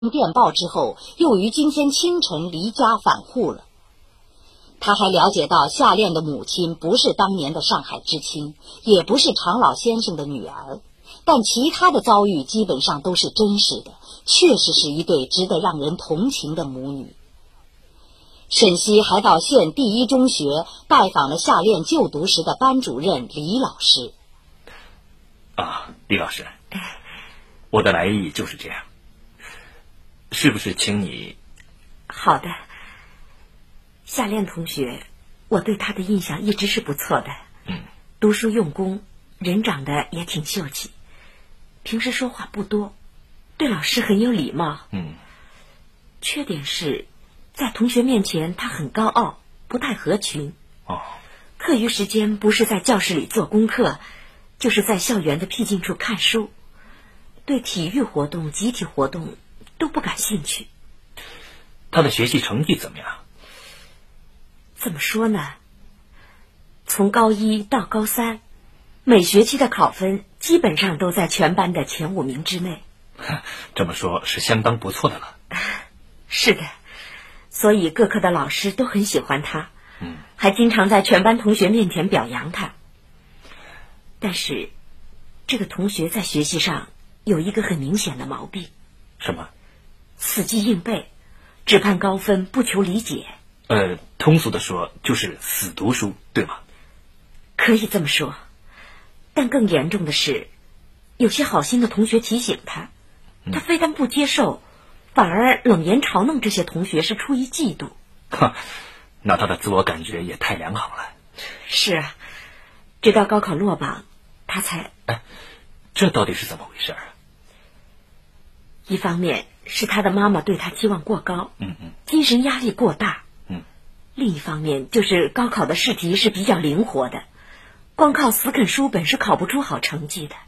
电报之后，又于今天清晨离家返沪了。他还了解到夏恋的母亲不是当年的上海知青，也不是常老先生的女儿，但其他的遭遇基本上都是真实的，确实是一对值得让人同情的母女。沈西还到县第一中学拜访了夏恋就读时的班主任李老师。 李老师，我的来意就是这样，是不是请你？ 好的，夏恋同学，我对他的印象一直是不错的。读书用功，人长得也挺秀气，平时说话不多，对老师很有礼貌。缺点是在同学面前他很高傲，不太合群。课余时间不是在教室里做功课，就是在校园的僻静处看书，对体育活动、集体活动都不感兴趣。 他的学习成绩怎么样？ 怎么说呢？从高一到高三，每学期的考分基本上都在全班的前5名之内。 这么说是相当不错的了。 是的，所以各科的老师都很喜欢他，还经常在全班同学面前表扬他。但是这个同学在学习上有一个很明显的毛病。 什么？ 死记硬背，只盼高分，不求理解。 通俗的说就是死读书，对吗？ 可以这么说，但更严重的是，有些好心的同学提醒他，他非但不接受，反而冷言嘲弄这些同学是出于嫉妒。 那他的自我感觉也太良好了。 是啊，直到高考落榜，他才…… 这到底是怎么回事啊？ 一方面是他的妈妈对他期望过高，精神压力过大。另一方面就是高考的试题是比较灵活的，光靠死啃书本是考不出好成绩的。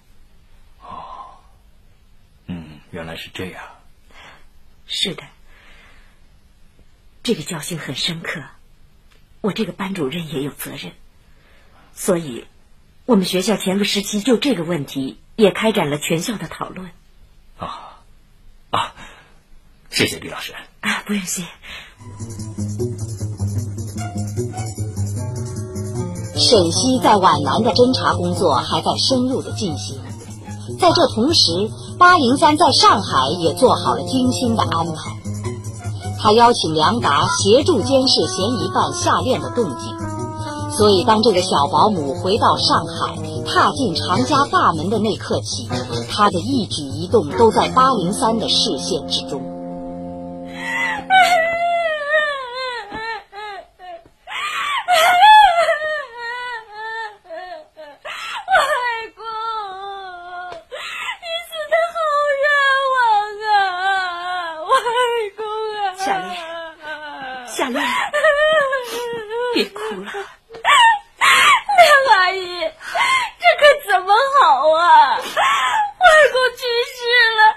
原来是这样。 是的，这个教训很深刻，我这个班主任也有责任。所以我们学校前个时期就这个问题也开展了全校的讨论。 谢谢李老师。 不用谢。 沈西在皖南的侦查工作还在深入的进行，在这同时，803在上海也做好了精心的安排。他邀请梁达协助监视嫌疑犯夏恋的动静，所以当这个小保姆回到上海，踏进常家大门的那刻起，他的一举一动都在803的视线之中。 夏恋，别哭了。 梁阿姨，这可怎么好啊？外公去世了，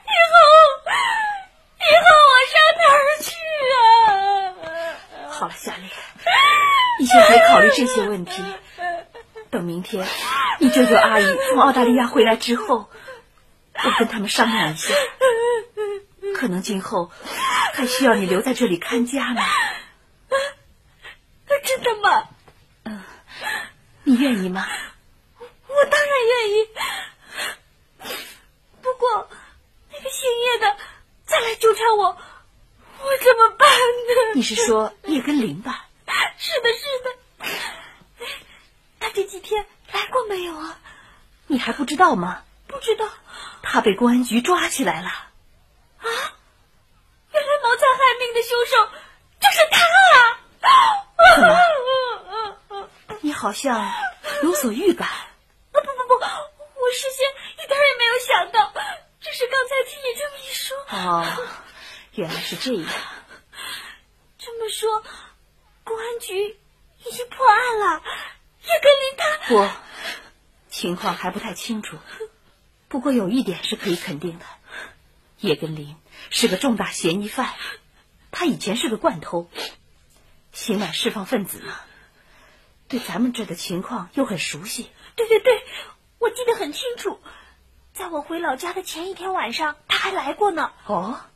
以后我上哪儿去啊？ 好了，夏恋，你先别考虑这些问题。等明天你舅舅阿姨从澳大利亚回来之后，我跟他们商量一下，可能今后还需要你留在这里看家呢。 真的吗？ 你愿意吗？ 我当然愿意。不过那个姓叶的再来纠缠我怎么办呢？ 你是说叶根林吧？ 是的。他这几天来过没有啊？ 你还不知道吗？ 不知道。 他被公安局抓起来了。 原来谋财害命的凶手就是他啊！ 怎么？你好像有所预感。 不，我事先一点也没有想到，只是刚才听你这么一说。 原来是这样。 这么说，公安局已经破案了，叶根林他…… 不，情况还不太清楚。不过有一点是可以肯定的，叶根林是个重大嫌疑犯，他以前是个惯偷，刑满释放分子呢，对咱们这的情况又很熟悉。 对，我记得很清楚，在我回老家的前一天晚上，他还来过呢。 哦，